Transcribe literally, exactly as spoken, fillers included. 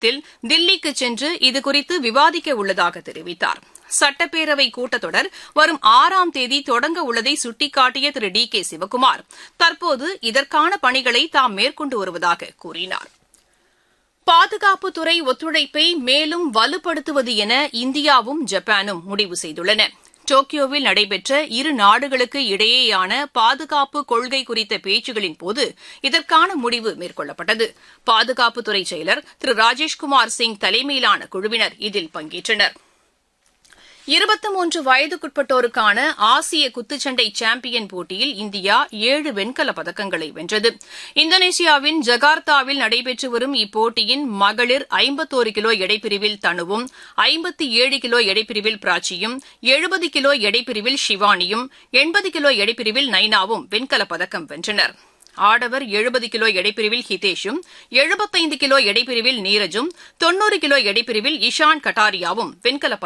த்தில் தில்லிக்கு சென்று இதுகுறித்து விவாதிக்க உள்ளதாக தெரிவித்தார். சட்டப்பேரவை கூட்டத்தொடர் வரும் ஆறாம் தேதி தொடங்க உள்ளதை சுட்டிக்காட்டிய திரு டி கே சிவக்குமார் தற்போது இதற்கான பணிகளை தாம் மேற்கொண்டு வருவதாக கூறினார். பாதுகாப்புத்துறை ஒத்துழைப்பை மேலும் வலுப்படுத்துவது என இந்தியாவும் ஜப்பானும் முடிவு செய்துள்ளன. டோக்கியோவில் நடைபெற்ற இரு நாடுகளுக்கு இடையேயான பாதுகாப்பு கொள்கை குறித்த பேச்சுகளின்போது இதற்கான முடிவு மேற்கொள்ளப்பட்டது. பாதுகாப்புத்துறை செயலர் திரு ராஜேஷ்குமார் சிங் தலைமையிலான குழுவினர் இதில் பங்கேற்றனர். இருபத்தி மூன்று வயதுக்குட்பட்டோருக்கான ஆசிய குத்துச்சண்டை சாம்பியன் போட்டியில் இந்தியா ஏழு வெண்கலப் பதக்கங்களை வென்றது. இந்தோனேஷியாவின் ஜகார்த்தாவில் நடைபெற்று வரும் இப்போட்டியின் மகளிர் ஐம்பத்தொரு கிலோ எடைப்பிரிவில் தனுவும், ஐம்பத்தி ஏழு கிலோ எடைப்பிரிவில் பிராச்சியும், எழுபது கிலோ எடைப்பிரிவில் ஷிவானியும், எண்பது கிலோ எடைப்பிரிவில் நைனாவும் வெண்கலப் பதக்கம் வென்றனர். ஆடவர் எழுபது கிலோ எடைப்பிரிவில் ஹிதேஷும், எழுபத்தைந்து கிலோ எடைப்பிரிவில் நீரஜும், தொன்னூறு கிலோ எடைப்பிரிவில் இஷான் கட்டாரியாவும் வெண்கலப்